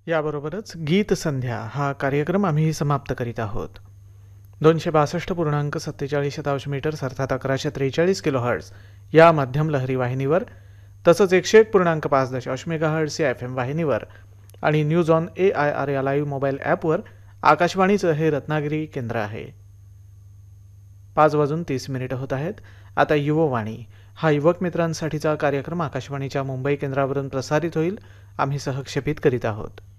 याबरोबरच गीत संध्या हा कार्यक्रम आम्ही समाप्त करीत आहोत. 262.47 मीटर्स अर्थात 1143 किलोहर्ट्ज या मध्यम लहरी वाहिनीवर तसंच 101.5 मेगाहर्ट्ज या FM वाहिनीवर आणि न्यूज ऑन AIR या लाईव्ह मोबाईल ॲपवर आकाशवाणीचं हे रत्नागिरी केंद्र आहे. 5:30 होत आहेत. आता युववाणी हा युवक मित्रांसाठीचा कार्यक्रम आकाशवाणीच्या मुंबई केंद्रावरून प्रसारित होईल. आम्ही सहक्षेपित करीत आहोत.